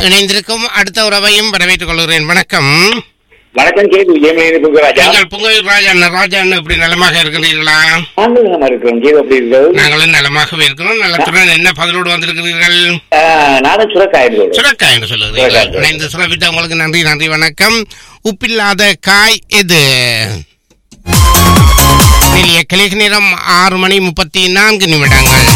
இணைந்திருக்கும் அடுத்த உறவையும் வரவேற்றுக் கொள்கிறேன். வணக்கம். வணக்கம். கேது புங்கவேல் ராஜா இப்படி நலமாக இருக்கிறீர்களா? நாங்களும் நலமாகவே இருக்கிறோம். நலத்துடன் என்ன பதிலோடு வந்திருக்கிறீர்கள்? சுரக்காய் என்று சொல்லுகிறீர்கள். இணைந்து சிறப்பித்த உங்களுக்கு நன்றி. நன்றி, வணக்கம். உப்பில்லாத காய் எது? கிளிக் நேரம் 6:34